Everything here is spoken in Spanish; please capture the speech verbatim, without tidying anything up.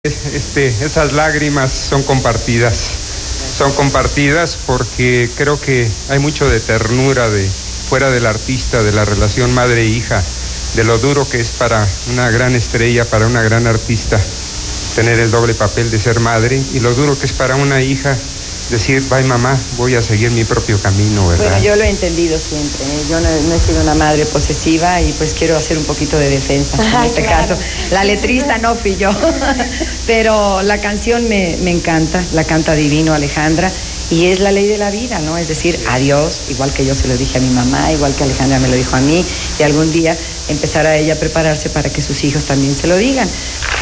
Este, esas lágrimas son compartidas, son compartidas porque creo que hay mucho de ternura de fuera del artista, de la relación madre-hija, de lo duro que es para una gran estrella, para una gran artista, tener el doble papel de ser madre, y lo duro que es para una hija decir, bye mamá, voy a seguir mi propio camino, ¿verdad? Bueno, yo lo he entendido siempre, ¿eh? Yo no, no he sido una madre posesiva y pues quiero hacer un poquito de defensa en este claro. caso. La letrista no fui yo, pero la canción me, me encanta, la canta divino Alejandra, y es la ley de la vida, ¿no? Es decir, adiós, igual que yo se lo dije a mi mamá, igual que Alejandra me lo dijo a mí, y algún día empezará ella a prepararse para que sus hijos también se lo digan.